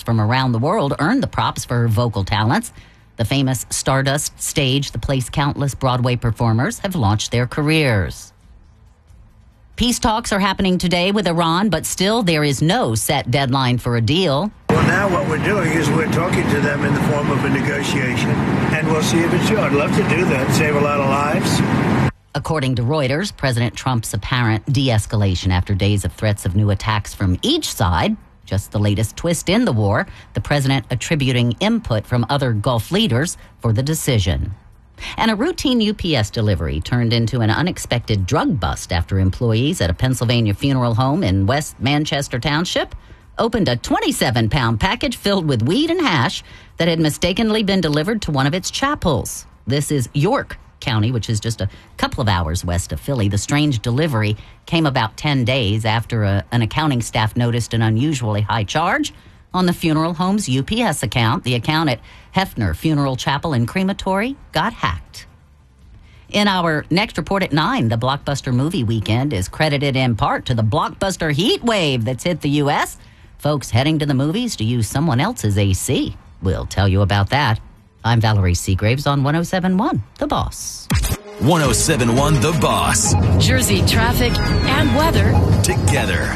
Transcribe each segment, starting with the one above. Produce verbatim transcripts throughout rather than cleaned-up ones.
from around the world earned the props for her vocal talents. The famous Stardust stage, the place countless Broadway performers have launched their careers. Peace talks are happening today with Iran, but still there is no set deadline for a deal. Well, now what we're doing is we're talking to them in the form of a negotiation, and we'll see if it's true. I'd love to do that, save a lot of lives. According to Reuters, President Trump's apparent de-escalation after days of threats of new attacks from each side, just the latest twist in the war, the president attributing input from other Gulf leaders for the decision. And a routine U P S delivery turned into an unexpected drug bust after employees at a Pennsylvania funeral home in West Manchester Township opened a twenty-seven pound package filled with weed and hash that had mistakenly been delivered to one of its chapels. This is York County, which is just a couple of hours west of Philly. The strange delivery came about ten days after a, an accounting staff noticed an unusually high charge on the funeral home's U P S account. The account at Hefner Funeral Chapel and Crematory got hacked. In our next report at nine, the blockbuster movie weekend is credited in part to the blockbuster heat wave that's hit the U S. Folks heading to the movies to use someone else's A C. We'll tell you about that. I'm Valerie Seagraves on one oh seven point one The Boss. one oh seven point one The Boss. Jersey traffic and weather together.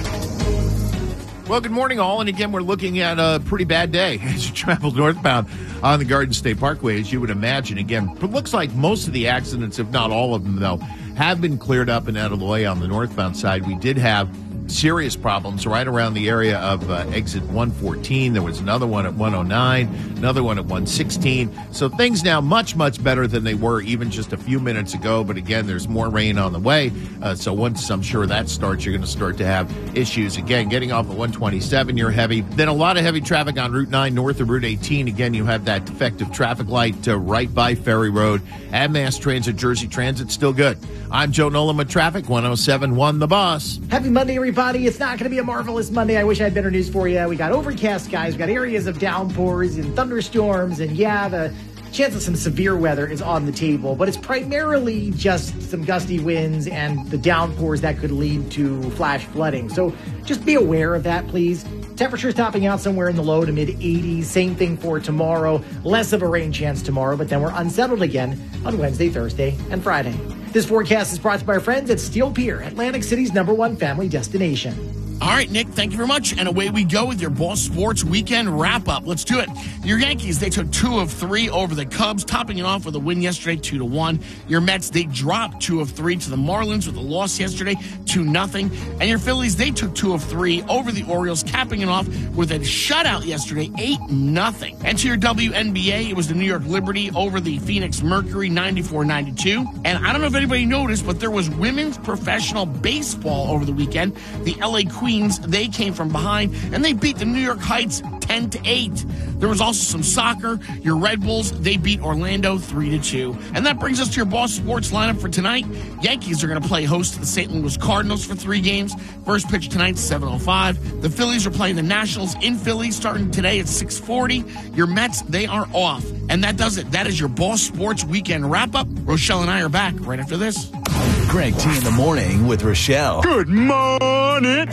Well, good morning, all. And again, we're looking at a pretty bad day as you travel northbound on the Garden State Parkway, as you would imagine. Again, it looks like most of the accidents, if not all of them, though, have been cleared up and out of the way on the northbound side. We did have serious problems right around the area of uh, exit one fourteen. There was another one at one oh nine, another one at one sixteen. So things now much, much better than they were even just a few minutes ago. But again, there's more rain on the way. Uh, so once I'm sure that starts, you're going to start to have issues. Again, getting off at one twenty-seven, you're heavy. Then a lot of heavy traffic on Route nine north of Route eighteen. Again, you have that defective traffic light uh, right by Ferry Road. And Mass Transit, Jersey Transit, still good. I'm Joe Nolan with traffic, one oh seven point one The Boss. Happy Monday, everybody. It's not going to be a marvelous Monday. I wish I had better news for you. We got overcast skies. We got areas of downpours and thunderstorms. And yeah, the chance of some severe weather is on the table. But it's primarily just some gusty winds and the downpours that could lead to flash flooding. So just be aware of that, please. Temperatures topping out somewhere in the low to mid eighties. Same thing for tomorrow. Less of a rain chance tomorrow, but then we're unsettled again on Wednesday, Thursday, and Friday. This forecast is brought to you by our friends at Steel Pier, Atlantic City's number one family destination. All right, Nick, thank you very much. And away we go with your Boss Sports Weekend wrap-up. Let's do it. Your Yankees, they took two of three over the Cubs, topping it off with a win yesterday, two to one. Your Mets, they dropped two of three to the Marlins with a loss yesterday, two nothing. And your Phillies, they took two of three over the Orioles, capping it off with a shutout yesterday, eight nothing. And to your W N B A, it was the New York Liberty over the Phoenix Mercury, ninety-four ninety-two. And I don't know if anybody noticed, but there was women's professional baseball over the weekend. The L A Queens, they came from behind, and they beat the New York Heights ten to eight. There was also some soccer. Your Red Bulls, they beat Orlando three to two. And that brings us to your Boss Sports lineup for tonight. Yankees are going to play host to the Saint Louis Cardinals for three games. First pitch tonight, seven oh five. The Phillies are playing the Nationals in Philly starting today at six forty. Your Mets, they are off. And that does it. That is your Boss Sports Weekend wrap-up. Rochelle and I are back right after this. Greg T in the morning with Rochelle. Good morning.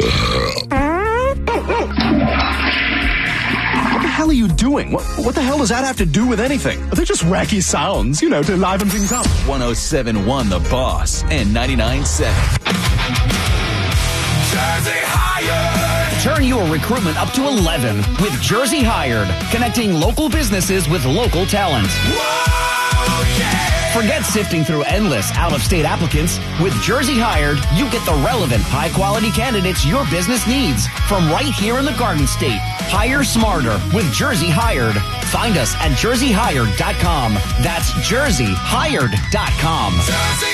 What the hell are you doing? What, what the hell does that have to do with anything? They're just wacky sounds, you know, to liven things up. one oh seven point one The Boss and ninety-nine point seven. Jersey Hired. Turn your recruitment up to eleven with Jersey Hired, connecting local businesses with local talent. Whoa, yeah. Forget sifting through endless out-of-state applicants. With Jersey Hired, you get the relevant, high-quality candidates your business needs from right here in the Garden State. Hire smarter with Jersey Hired. Find us at jersey hired dot com. That's jersey hired dot com. Jersey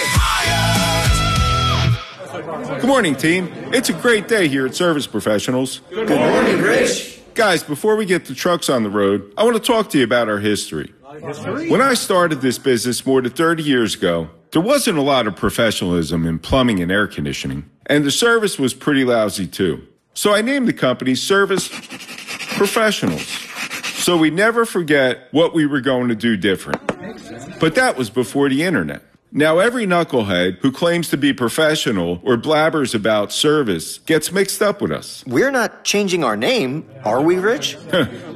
Hired. Good morning, team. It's a great day here at Service Professionals. Good morning, Rich. Guys, before we get the trucks on the road, I want to talk to you about our history. History? When I started this business more than thirty years ago, there wasn't a lot of professionalism in plumbing and air conditioning, and the service was pretty lousy too. So I named the company Service Professionals, so we never forget what we were going to do different. But that was before the internet. Now every knucklehead who claims to be professional or blabbers about service gets mixed up with us. We're not changing our name, are we, Rich?